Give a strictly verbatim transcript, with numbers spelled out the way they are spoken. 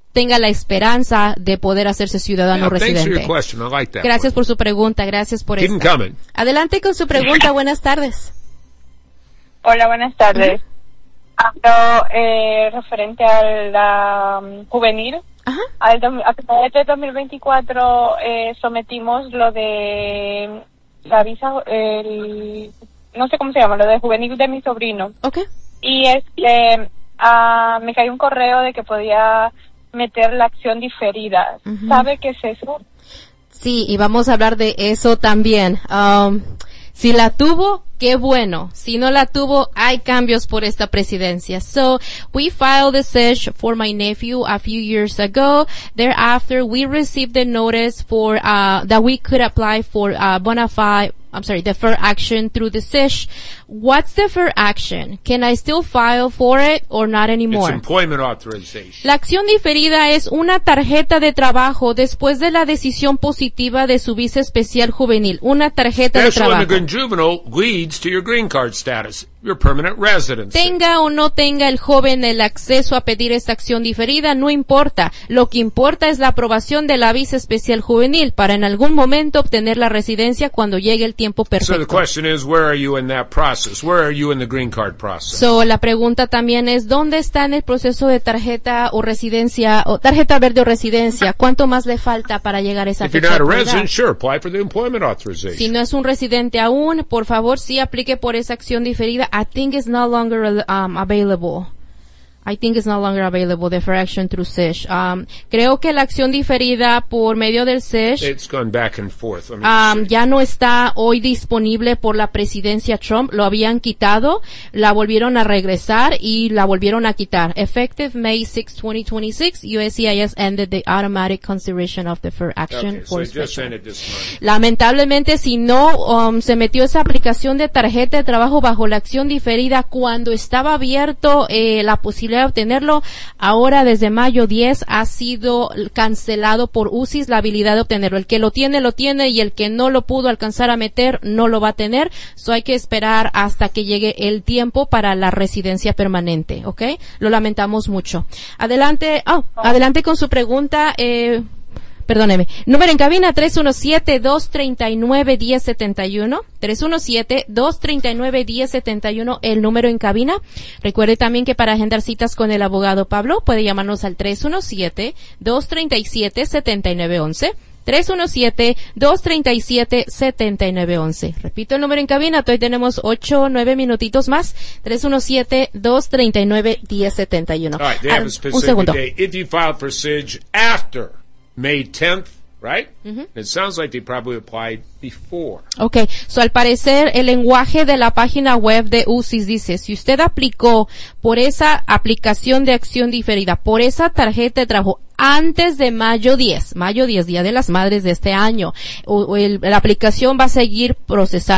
tenga la esperanza de poder hacerse ciudadano Yeah, residente. thanks for your question. I like that Gracias one. por su pregunta, gracias por Keep 'em esta. coming. Adelante con su pregunta, buenas tardes. Hola, buenas tardes. Hablo eh, referente a la um, juvenil. Ajá. Al do- a finales de dos mil veinticuatro eh, sometimos lo de la visa, el, no sé cómo se llama, lo de juvenil de mi sobrino. Okay. Y este, ah, me cayó un correo de que podía meter la acción diferida. Ujú. ¿Sabe qué es eso? Sí, y vamos a hablar de eso también. Um, si la tuvo, qué bueno. Si no la tuvo, hay cambios por esta presidencia. So, we filed the S E S H for my nephew a few years ago. Thereafter, we received the notice for, uh, that we could apply for, uh, bona fide, I'm sorry, deferred action through the S E S H. What's deferred action? Can I still file for it or not It's anymore? employment authorization. La acción diferida es una tarjeta de trabajo después de la decisión positiva de su visa especial juvenil. Una tarjeta de Special trabajo. immigrant juvenile leads to your green card status, your permanent residency. Tenga o no tenga el joven el acceso a pedir esta acción diferida, no importa. Lo que importa es la aprobación de la visa especial juvenil para en algún momento obtener la residencia cuando llegue el tiempo So the perfecto. question is, where are you in that process? Where are you in the green card process? So, la pregunta también es, ¿dónde está en el proceso de tarjeta o residencia, o tarjeta verde o residencia? ¿Cuánto más le falta para llegar a esa If you're fecha not a de edad? resident, sure, apply for the employment authorization. Si no es un residente aún, por favor, sí aplique por esa acción diferida. I think it's no longer um, available. I think it's no longer available, the for action through S E S H. Um, creo que la acción diferida por medio del S E S H It's gone back and forth. Let me um, see. ya no está hoy disponible por la presidencia Trump. Lo habían quitado, la volvieron a regresar y la volvieron a quitar. Effective May sixth, twenty twenty-six, U S C I S ended the automatic consideration of the for action Okay, so for it just special. ended this month. Lamentablemente, si no um, se metió esa aplicación de tarjeta de trabajo bajo la acción diferida cuando estaba abierto eh, la posibilidad de obtenerlo, ahora desde mayo diez ha sido cancelado por U C I S la habilidad de obtenerlo. El que lo tiene, lo tiene, y el que no lo pudo alcanzar a meter, no lo va a tener. So hay que esperar hasta que llegue el tiempo para la residencia permanente, ¿ok? Lo lamentamos mucho. Adelante, oh, adelante con su pregunta, eh, Perdóneme. Número en cabina tres uno siete, dos tres nueve, uno cero siete uno. tres uno siete, dos tres nueve, uno cero siete uno, el número en cabina. Recuerde también que para agendar citas con el abogado Pablo puede llamarnos al tres uno siete, dos tres siete, siete nueve uno uno. tres uno siete, dos tres siete, siete nueve uno uno. Repito el número en cabina, hoy tenemos ocho o nueve minutitos más. tres uno siete, dos tres nueve, uno cero siete uno. All right, they have Ah, a un specific segundo. day. If you filed for S I G after May tenth, right? Mm-hmm. It sounds like they probably applied before. Okay, so al parecer el lenguaje de la página web de U C I S dice, si usted aplicó por esa aplicación de acción diferida, por esa tarjeta de trabajo antes de mayo diez, mayo diez, Día de las Madres de este año, o, o el, la aplicación va a seguir procesando.